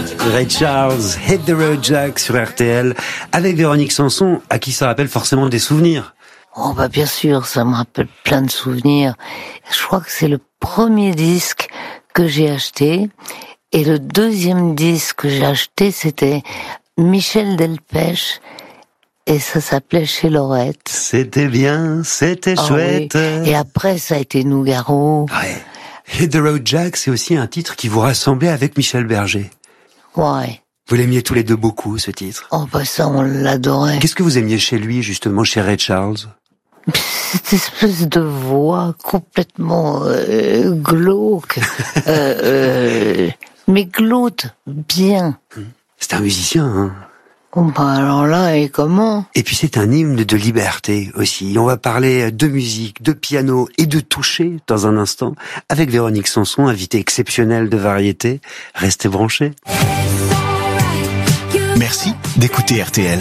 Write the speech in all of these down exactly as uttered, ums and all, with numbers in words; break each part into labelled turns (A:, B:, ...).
A: Ray Charles, Hit the Road Jack sur R T L, avec Véronique Sanson, à qui ça rappelle forcément des souvenirs.
B: Oh bah bien sûr, ça me rappelle plein de souvenirs. Je crois que c'est le premier disque que j'ai acheté, et le deuxième disque que j'ai acheté, c'était Michel Delpech, et ça s'appelait Chez Lorette.
A: C'était bien, c'était
B: oh,
A: chouette.
B: Oui. Et après, ça a été Nougaro.
A: Ouais. Hit the Road Jack, c'est aussi un titre qui vous rassemblait avec Michel Berger.
B: Ouais.
A: Vous l'aimiez tous les deux beaucoup, ce titre.
B: Oh bah ça, on l'adorait.
A: Qu'est-ce que vous aimiez chez lui, justement, chez Ray Charles?
B: Cette espèce de voix complètement euh, glauque, euh, euh, mais glauque, bien.
A: C'est un musicien, hein.
B: Oh bah alors là, et comment?
A: Et puis c'est un hymne de liberté aussi. On va parler de musique, de piano et de toucher dans un instant avec Véronique Sanson, invitée exceptionnelle de variété. Restez branchés.
C: Merci d'écouter R T L.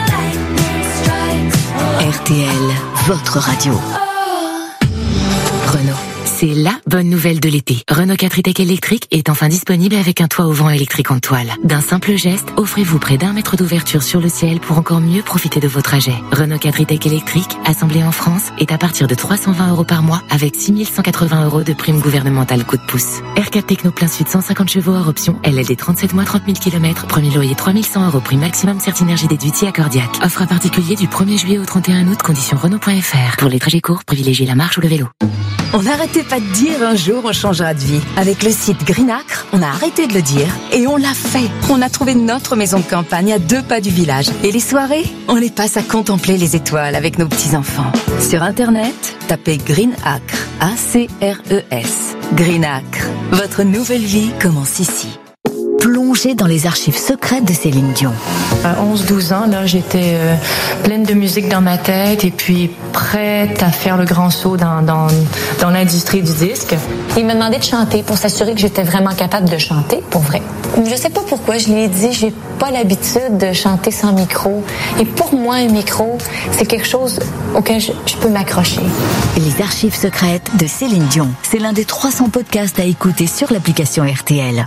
D: R T L, votre radio. Renault. C'est la bonne nouvelle de l'été. Renault quatre e-Tech électrique est enfin disponible avec un toit au vent électrique en toile. D'un simple geste, offrez-vous près d'un mètre d'ouverture sur le ciel pour encore mieux profiter de vos trajets. Renault quatre e-Tech électrique, assemblé en France, est à partir de trois cent vingt euros par mois avec six mille cent quatre-vingts euros de prime gouvernementale coup de pouce. R quatre Techno plein sud cent cinquante chevaux hors option, L L D trente-sept mois trente mille kilomètres, premier loyer trois mille cent euros, prix maximum Certinergie déduit accordiaque. Offre à particulier du premier juillet au trente et un août, conditions Renault point F R. Pour les trajets courts, privilégiez la marche ou le vélo.
E: On n'arrêtait pas de dire un jour on changera de vie. Avec le site Greenacre, on a arrêté de le dire et on l'a fait. On a trouvé notre maison de campagne à deux pas du village. Et les soirées, on les passe à contempler les étoiles avec nos petits-enfants. Sur Internet, tapez Greenacre, A C R E S. Greenacre, votre nouvelle vie commence ici.
D: Plongez dans les archives secrètes de Céline Dion.
F: À onze douze ans, là, j'étais euh, pleine de musique dans ma tête et puis prête à faire le grand saut dans, dans, dans l'industrie du disque.
G: Il m'a demandé de chanter pour s'assurer que j'étais vraiment capable de chanter, pour vrai. Je sais pas pourquoi, je lui ai dit, j'ai pas l'habitude de chanter sans micro. Et pour moi, un micro, c'est quelque chose auquel je, je peux m'accrocher.
D: Les archives secrètes de Céline Dion. C'est l'un des trois cents podcasts à écouter sur l'application R T L.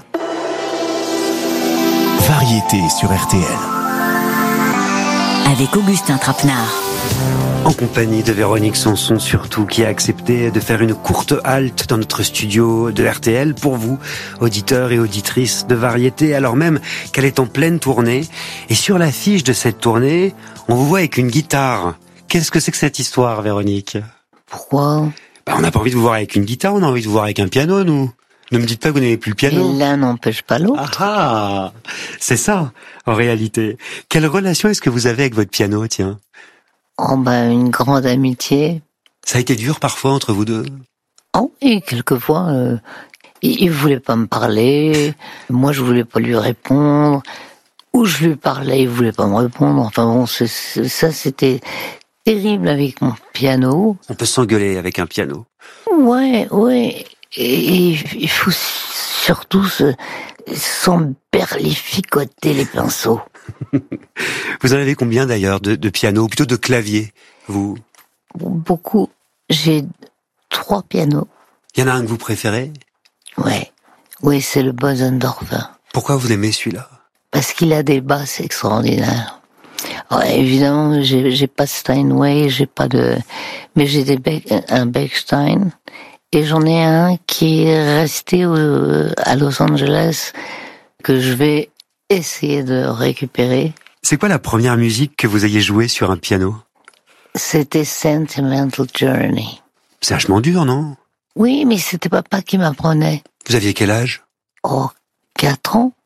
C: Variété sur R T L.
D: Avec Augustin Trapenard.
A: En compagnie de Véronique Sanson, surtout, qui a accepté de faire une courte halte dans notre studio de R T L pour vous, auditeurs et auditrices de variété, alors même qu'elle est en pleine tournée. Et sur l'affiche de cette tournée, on vous voit avec une guitare. Qu'est-ce que c'est que cette histoire, Véronique?
B: Pourquoi?
A: Bah, on n'a pas envie de vous voir avec une guitare, on a envie de vous voir avec un piano, nous. Ne me dites pas que vous n'avez plus le piano.
B: Et l'un n'empêche pas l'autre.
A: Ah, c'est ça, en réalité. Quelle relation est-ce que vous avez avec votre piano, tiens?
B: Oh ben, une grande amitié.
A: Ça a été dur parfois entre vous deux?
B: Oh, et quelquefois, euh, il, il voulait pas me parler, moi je voulais pas lui répondre, ou je lui parlais, il voulait pas me répondre. Enfin bon, c'est, c'est, ça c'était terrible avec mon piano.
A: On peut s'engueuler avec un piano.
B: Ouais, ouais. Et il faut surtout se, s'emberlificoter les pinceaux.
A: Vous en avez combien d'ailleurs de, de pianos, ou plutôt de claviers, vous?
B: Beaucoup. J'ai trois pianos.
A: Il y en a un que vous préférez?
B: Ouais. Oui, c'est le Bosendorfer.
A: Pourquoi vous aimez celui-là?
B: Parce qu'il a des basses extraordinaires. Ouais, évidemment, j'ai, j'ai pas Steinway, j'ai pas de, mais j'ai des Be- un Bechstein. Et j'en ai un qui est resté euh, à Los Angeles, que je vais essayer de récupérer.
A: C'est quoi la première musique que vous ayez jouée sur un piano?
B: C'était Sentimental Journey.
A: C'est vachement dur, non?
B: Oui, mais c'était papa qui m'apprenait.
A: Vous aviez quel âge?
B: Oh, quatre ans.